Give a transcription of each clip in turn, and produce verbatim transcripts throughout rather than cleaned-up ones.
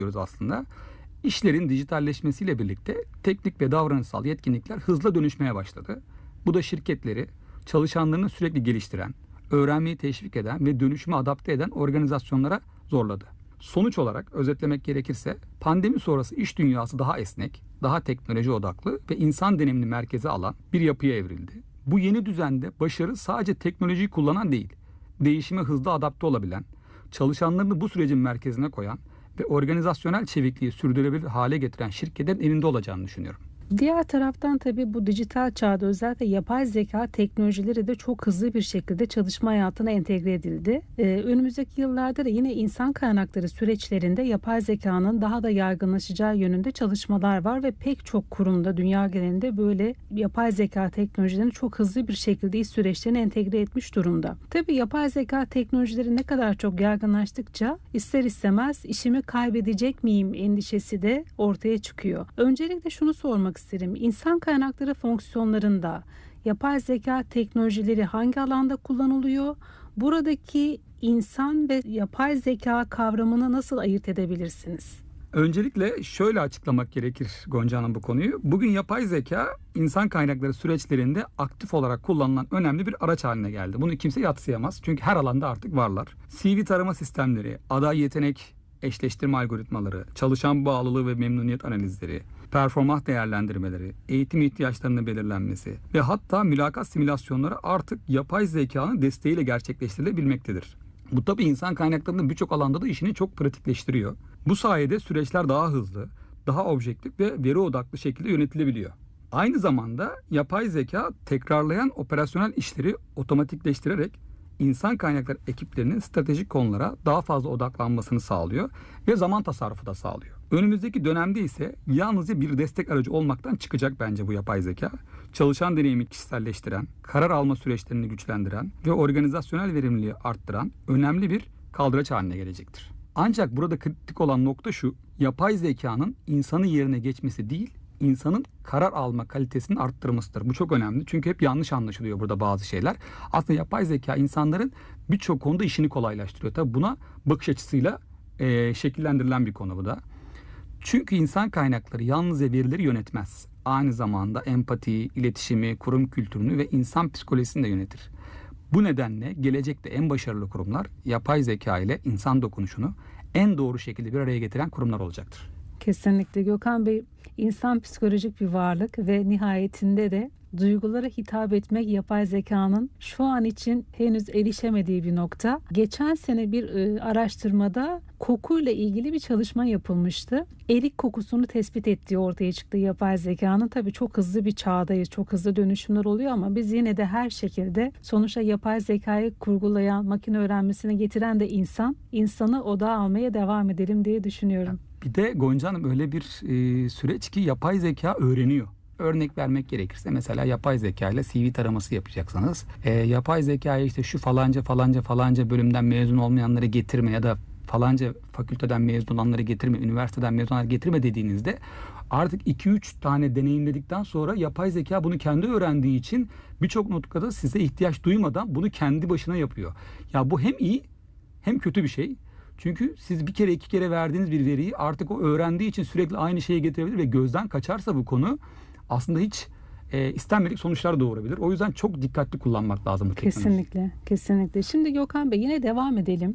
diyoruz aslında. İşlerin dijitalleşmesiyle birlikte teknik ve davranışsal yetkinlikler hızla dönüşmeye başladı. Bu da şirketleri çalışanlarını sürekli geliştiren, öğrenmeyi teşvik eden ve dönüşüme adapte eden organizasyonlara zorladı. Sonuç olarak özetlemek gerekirse pandemi sonrası iş dünyası daha esnek, daha teknoloji odaklı ve insan deneyimini merkeze alan bir yapıya evrildi. Bu yeni düzende başarı sadece teknolojiyi kullanan değil, değişime hızlı adapte olabilen, çalışanlarını bu sürecin merkezine koyan ve organizasyonel çevikliği sürdürülebilir hale getiren şirketlerin elinde olacağını düşünüyorum. Diğer taraftan tabii bu dijital çağda özellikle yapay zeka teknolojileri de çok hızlı bir şekilde çalışma hayatına entegre edildi. Ee, önümüzdeki yıllarda da yine insan kaynakları süreçlerinde yapay zekanın daha da yaygınlaşacağı yönünde çalışmalar var ve pek çok kurumda dünya genelinde böyle yapay zeka teknolojilerini çok hızlı bir şekilde iş süreçlerine entegre etmiş durumda. Tabii yapay zeka teknolojileri ne kadar çok yaygınlaştıkça ister istemez işimi kaybedecek miyim endişesi de ortaya çıkıyor. Öncelikle şunu sormak isterim. İnsan kaynakları fonksiyonlarında yapay zeka teknolojileri hangi alanda kullanılıyor? Buradaki insan ve yapay zeka kavramını nasıl ayırt edebilirsiniz? Öncelikle şöyle açıklamak gerekir Gonca Hanım bu konuyu. Bugün yapay zeka insan kaynakları süreçlerinde aktif olarak kullanılan önemli bir araç haline geldi. Bunu kimse yadsıyamaz. Çünkü her alanda artık varlar. C V tarama sistemleri, aday yetenek eşleştirme algoritmaları, çalışan bağlılığı ve memnuniyet analizleri, performans değerlendirmeleri, eğitim ihtiyaçlarının belirlenmesi ve hatta mülakat simülasyonları artık yapay zekanın desteğiyle gerçekleştirilebilmektedir. Bu tabii insan kaynaklarının birçok alanda da işini çok pratikleştiriyor. Bu sayede süreçler daha hızlı, daha objektif ve veri odaklı şekilde yönetilebiliyor. Aynı zamanda yapay zeka tekrarlayan operasyonel işleri otomatikleştirerek insan kaynakları ekiplerinin stratejik konulara daha fazla odaklanmasını sağlıyor ve zaman tasarrufu da sağlıyor. Önümüzdeki dönemde ise yalnızca bir destek aracı olmaktan çıkacak bence bu yapay zeka. Çalışan deneyimi kişiselleştiren, karar alma süreçlerini güçlendiren ve organizasyonel verimliliği arttıran önemli bir kaldıraç haline gelecektir. Ancak burada kritik olan nokta şu, yapay zekanın insanın yerine geçmesi değil, insanın karar alma kalitesini arttırmasıdır. Bu çok önemli. Çünkü hep yanlış anlaşılıyor burada bazı şeyler. Aslında yapay zeka insanların birçok konuda işini kolaylaştırıyor. Tabii buna bakış açısıyla e, şekillendirilen bir konu bu da. Çünkü insan kaynakları yalnızca verileri yönetmez. Aynı zamanda empatiyi, iletişimi, kurum kültürünü ve insan psikolojisini de yönetir. Bu nedenle gelecekte en başarılı kurumlar yapay zeka ile insan dokunuşunu en doğru şekilde bir araya getiren kurumlar olacaktır. Kesinlikle Gökhan Bey, insan psikolojik bir varlık ve nihayetinde de duygulara hitap etmek yapay zekanın şu an için henüz erişemediği bir nokta. Geçen sene bir e, araştırmada kokuyla ilgili bir çalışma yapılmıştı. Erik kokusunu tespit ettiği ortaya çıktı yapay zekanın. Tabii çok hızlı bir çağdayız, çok hızlı dönüşümler oluyor ama biz yine de her şekilde sonuçta yapay zekayı kurgulayan, makine öğrenmesine getiren de insan, insanı odağa almaya devam edelim diye düşünüyorum. Bir de Gonca Hanım öyle bir e, süreç ki yapay zeka öğreniyor. Örnek vermek gerekirse mesela yapay zeka ile C V taraması yapacaksanız e, yapay zekaya işte şu falanca falanca falanca bölümden mezun olmayanları getirme ya da falanca fakülteden mezun olanları getirme, üniversiteden mezun olanları getirme dediğinizde artık iki üç tane deneyimledikten sonra yapay zeka bunu kendi öğrendiği için birçok noktada size ihtiyaç duymadan bunu kendi başına yapıyor. Ya bu hem iyi hem kötü bir şey. Çünkü siz bir kere iki kere verdiğiniz bir veriyi artık o öğrendiği için sürekli aynı şeye getirebilir ve gözden kaçarsa bu konu aslında hiç e, istenmedik sonuçlar doğurabilir. O yüzden çok dikkatli kullanmak lazım bu teknolojiyi. Kesinlikle, kesinlikle. Şimdi Gökhan Bey yine devam edelim.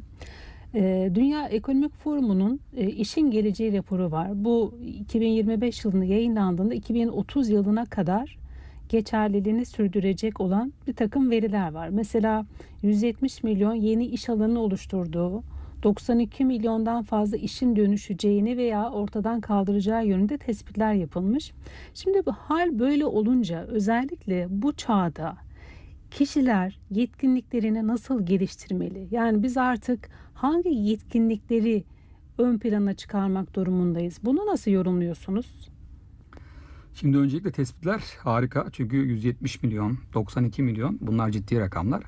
Ee, Dünya Ekonomik Forumu'nun e, işin geleceği raporu var. Bu iki bin yirmi beş yılında yayınlandığında iki bin otuz yılına kadar geçerliliğini sürdürecek olan bir takım veriler var. Mesela yüz yetmiş milyon yeni iş alanı oluşturduğu, doksan iki milyondan fazla işin dönüşeceğini veya ortadan kaldıracağı yönünde tespitler yapılmış. Şimdi bu hal böyle olunca özellikle bu çağda kişiler yetkinliklerini nasıl geliştirmeli? Yani biz artık hangi yetkinlikleri ön plana çıkarmak durumundayız? Bunu nasıl yorumluyorsunuz? Şimdi öncelikle tespitler harika. Çünkü yüz yetmiş milyon, doksan iki milyon bunlar ciddi rakamlar.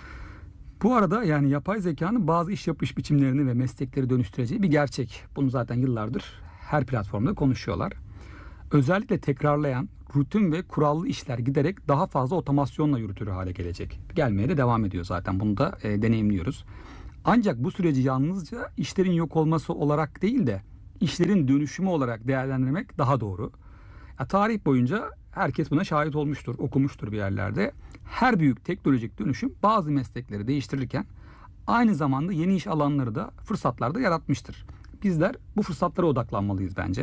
Bu arada yani yapay zekanın bazı iş yapış biçimlerini ve meslekleri dönüştüreceği bir gerçek. Bunu zaten yıllardır her platformda konuşuyorlar. Özellikle tekrarlayan, rutin ve kurallı işler giderek daha fazla otomasyonla yürütülür hale gelecek. Gelmeye de devam ediyor zaten. Bunu da e, deneyimliyoruz. Ancak bu süreci yalnızca işlerin yok olması olarak değil de işlerin dönüşümü olarak değerlendirmek daha doğru. Ya, tarih boyunca herkes buna şahit olmuştur, okumuştur bir yerlerde. Her büyük teknolojik dönüşüm bazı meslekleri değiştirirken aynı zamanda yeni iş alanları da, fırsatlar da yaratmıştır. Bizler bu fırsatlara odaklanmalıyız bence.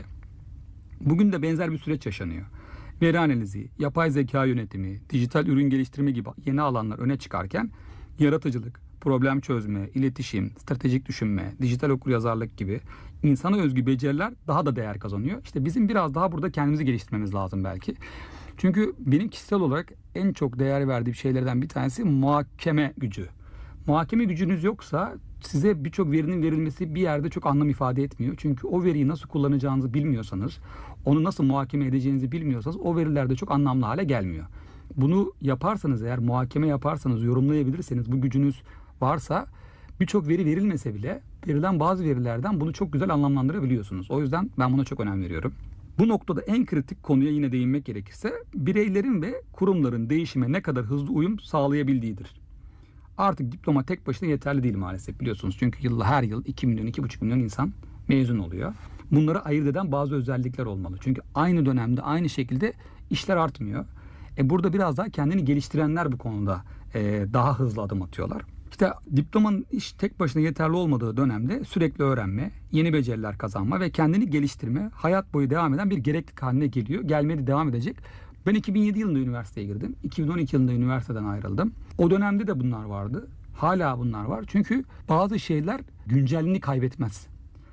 Bugün de benzer bir süreç yaşanıyor. Veri analizi, yapay zeka yönetimi, dijital ürün geliştirme gibi yeni alanlar öne çıkarken yaratıcılık, problem çözme, iletişim, stratejik düşünme, dijital okuryazarlık gibi insana özgü beceriler daha da değer kazanıyor. İşte bizim biraz daha burada kendimizi geliştirmemiz lazım belki. Çünkü benim kişisel olarak en çok değer verdiğim şeylerden bir tanesi muhakeme gücü. Muhakeme gücünüz yoksa size birçok verinin verilmesi bir yerde çok anlam ifade etmiyor. Çünkü o veriyi nasıl kullanacağınızı bilmiyorsanız, onu nasıl muhakeme edeceğinizi bilmiyorsanız o veriler de çok anlamlı hale gelmiyor. Bunu yaparsanız, eğer muhakeme yaparsanız, yorumlayabilirseniz, bu gücünüz varsa birçok veri verilmese bile verilen bazı verilerden bunu çok güzel anlamlandırabiliyorsunuz. O yüzden ben buna çok önem veriyorum. Bu noktada en kritik konuya yine değinmek gerekirse bireylerin ve kurumların değişime ne kadar hızlı uyum sağlayabildiğidir. Artık diploma tek başına yeterli değil maalesef, biliyorsunuz. Çünkü yılda her yıl iki milyon iki buçuk milyon insan mezun oluyor. Bunları ayırt eden bazı özellikler olmalı. Çünkü aynı dönemde aynı şekilde işler artmıyor. E burada biraz daha kendini geliştirenler bu konuda e, daha hızlı adım atıyorlar. İşte diplomanın iş tek başına yeterli olmadığı dönemde sürekli öğrenme, yeni beceriler kazanma ve kendini geliştirme hayat boyu devam eden bir gereklilik haline geliyor. Gelmeye de devam edecek. Ben iki bin yedi yılında üniversiteye girdim. iki bin on iki yılında üniversiteden ayrıldım. O dönemde de bunlar vardı. Hala bunlar var. Çünkü bazı şeyler güncelliğini kaybetmez.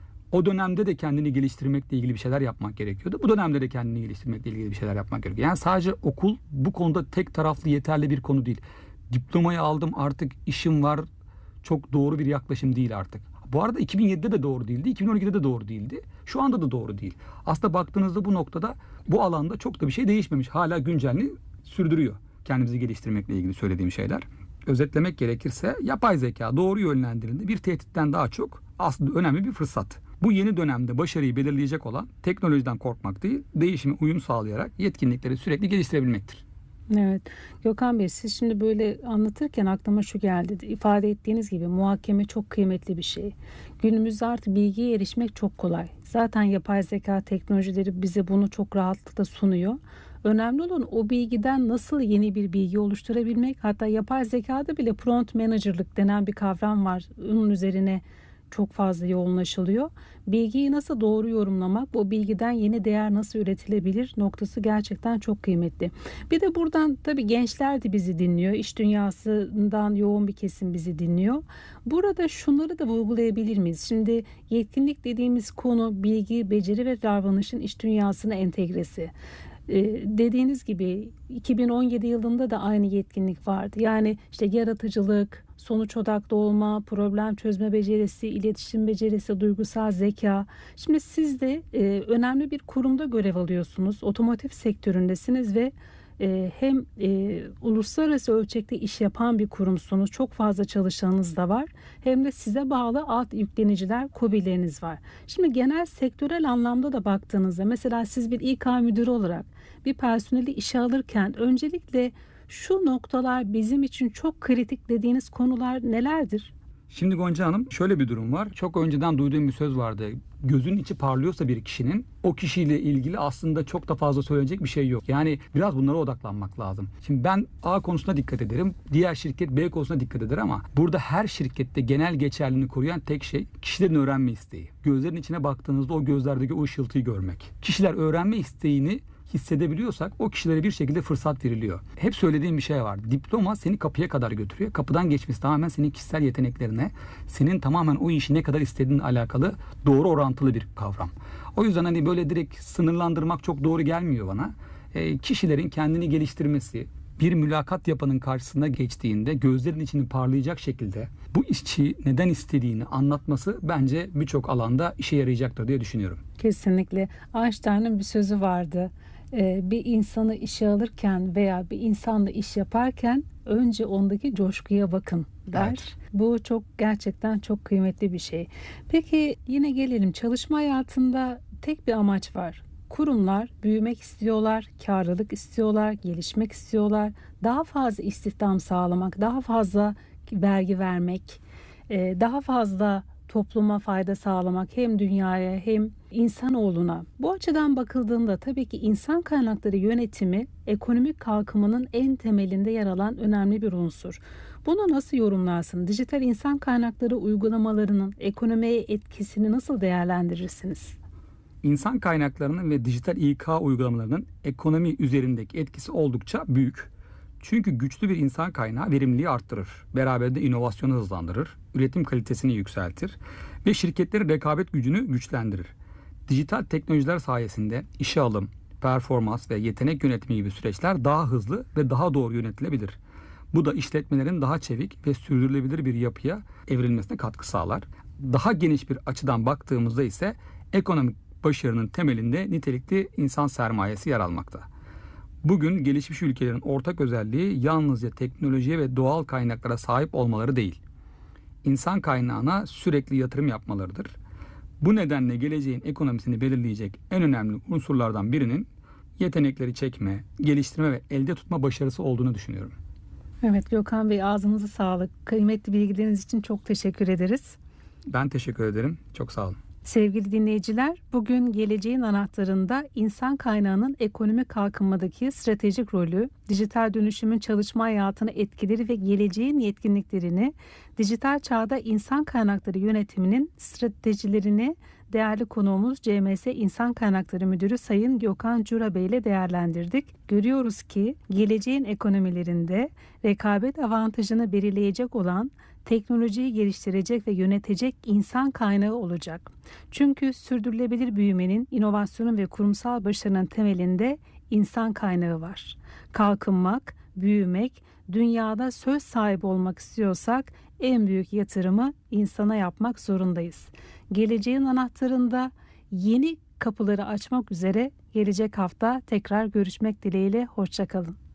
O dönemde de kendini geliştirmekle ilgili bir şeyler yapmak gerekiyordu. Bu dönemde de kendini geliştirmekle ilgili bir şeyler yapmak gerekiyor. Yani sadece okul bu konuda tek taraflı yeterli bir konu değil. Diplomayı aldım, artık işim var, çok doğru bir yaklaşım değil artık. Bu arada iki bin yedide de doğru değildi, iki bin on ikide de doğru değildi. Şu anda da doğru değil. Aslında baktığınızda bu noktada, bu alanda çok da bir şey değişmemiş. Hala güncelliğini sürdürüyor kendimizi geliştirmekle ilgili söylediğim şeyler. Özetlemek gerekirse yapay zeka doğru yönlendirildiğinde bir tehditten daha çok aslında önemli bir fırsat. Bu yeni dönemde başarıyı belirleyecek olan teknolojiden korkmak değil, değişime uyum sağlayarak yetkinlikleri sürekli geliştirebilmektir. Evet. Gökhan Bey, siz şimdi böyle anlatırken aklıma şu geldi. İfade ettiğiniz gibi muhakeme çok kıymetli bir şey. Günümüzde artık bilgiye erişmek çok kolay. Zaten yapay zeka teknolojileri bize bunu çok rahatlıkla sunuyor. Önemli olan o bilgiden nasıl yeni bir bilgi oluşturabilmek. Hatta yapay zekada bile prompt manager'lık denen bir kavram var. Onun üzerine çok fazla yoğunlaşılıyor. Bilgiyi nasıl doğru yorumlamak, o bilgiden yeni değer nasıl üretilebilir noktası gerçekten çok kıymetli. Bir de buradan tabii gençler de bizi dinliyor. İş dünyasından yoğun bir kesim bizi dinliyor. Burada şunları da vurgulayabilir miyiz? Şimdi yetkinlik dediğimiz konu bilgi, beceri ve davranışın iş dünyasına entegresi. Ee, dediğiniz gibi iki bin on yedi yılında da aynı yetkinlik vardı. Yani işte yaratıcılık, sonuç odaklı olma, problem çözme becerisi, iletişim becerisi, duygusal zeka. Şimdi siz de e, önemli bir kurumda görev alıyorsunuz. Otomotiv sektöründesiniz ve e, hem e, uluslararası ölçekte iş yapan bir kurumsunuz. Çok fazla çalışanınız da var. Hem de size bağlı alt yükleniciler, KOBİ'leriniz var. Şimdi genel sektörel anlamda da baktığınızda, mesela siz bir İK müdürü olarak bir personeli işe alırken öncelikle şu noktalar bizim için çok kritik dediğiniz konular nelerdir? Şimdi Gonca Hanım, şöyle bir durum var. Çok önceden duyduğum bir söz vardı. Gözünün içi parlıyorsa bir kişinin, o kişiyle ilgili aslında çok da fazla söyleyecek bir şey yok. Yani biraz bunlara odaklanmak lazım. Şimdi ben A konusuna dikkat ederim. Diğer şirket B konusuna dikkat eder ama burada her şirkette genel geçerliliğini koruyan tek şey kişilerin öğrenme isteği. Gözlerin içine baktığınızda o gözlerdeki o ışıltıyı görmek. Kişiler öğrenme isteğini hissedebiliyorsak o kişilere bir şekilde fırsat veriliyor. Hep söylediğim bir şey var. Diploma seni kapıya kadar götürüyor. Kapıdan geçmesi tamamen senin kişisel yeteneklerine, senin tamamen o işi ne kadar istediğinle alakalı doğru orantılı bir kavram. O yüzden hani böyle direkt sınırlandırmak çok doğru gelmiyor bana. E, kişilerin kendini geliştirmesi, bir mülakat yapanın karşısına geçtiğinde gözlerin içini parlayacak şekilde bu işçi neden istediğini anlatması bence birçok alanda işe yarayacaktır diye düşünüyorum. Kesinlikle. Einstein'ın bir sözü vardı. Ee, bir insanı işe alırken veya bir insanla iş yaparken önce ondaki coşkuya bakın der. Evet. Bu çok gerçekten çok kıymetli bir şey. Peki yine gelelim, çalışma hayatında tek bir amaç var. Kurumlar büyümek istiyorlar, karlılık istiyorlar, gelişmek istiyorlar, daha fazla istihdam sağlamak, daha fazla vergi vermek, daha fazla topluma fayda sağlamak, hem dünyaya hem insanoğluna. Bu açıdan bakıldığında tabii ki insan kaynakları yönetimi ekonomik kalkınmanın en temelinde yer alan önemli bir unsur. Bunu nasıl yorumlarsın? Dijital insan kaynakları uygulamalarının ekonomiye etkisini nasıl değerlendirirsiniz? İnsan kaynaklarının ve dijital İK uygulamalarının ekonomi üzerindeki etkisi oldukça büyük. Çünkü güçlü bir insan kaynağı verimliliği arttırır. Beraberinde inovasyonu hızlandırır, üretim kalitesini yükseltir ve şirketlerin rekabet gücünü güçlendirir. Dijital teknolojiler sayesinde işe alım, performans ve yetenek yönetimi gibi süreçler daha hızlı ve daha doğru yönetilebilir. Bu da işletmelerin daha çevik ve sürdürülebilir bir yapıya evrilmesine katkı sağlar. Daha geniş bir açıdan baktığımızda ise ekonomik başarının temelinde nitelikli insan sermayesi yer almakta. Bugün gelişmiş ülkelerin ortak özelliği yalnızca teknolojiye ve doğal kaynaklara sahip olmaları değil, İnsan kaynağına sürekli yatırım yapmalarıdır. Bu nedenle geleceğin ekonomisini belirleyecek en önemli unsurlardan birinin yetenekleri çekme, geliştirme ve elde tutma başarısı olduğunu düşünüyorum. Evet Gökhan Bey, ağzınıza sağlık. Kıymetli bilgileriniz için çok teşekkür ederiz. Ben teşekkür ederim. Çok sağ olun. Sevgili dinleyiciler, bugün geleceğin anahtarında insan kaynağının ekonomik kalkınmadaki stratejik rolü, dijital dönüşümün çalışma hayatına etkileri ve geleceğin yetkinliklerini, dijital çağda insan kaynakları yönetiminin stratejilerini değerli konuğumuz C M S İnsan Kaynakları Müdürü Sayın Gökhan Cura Bey ile değerlendirdik. Görüyoruz ki geleceğin ekonomilerinde rekabet avantajını belirleyecek olan teknolojiyi geliştirecek ve yönetecek insan kaynağı olacak. Çünkü sürdürülebilir büyümenin, inovasyonun ve kurumsal başarının temelinde insan kaynağı var. Kalkınmak, büyümek, dünyada söz sahibi olmak istiyorsak en büyük yatırımı insana yapmak zorundayız. Geleceğin anahtarında yeni kapıları açmak üzere gelecek hafta tekrar görüşmek dileğiyle, hoşça kalın.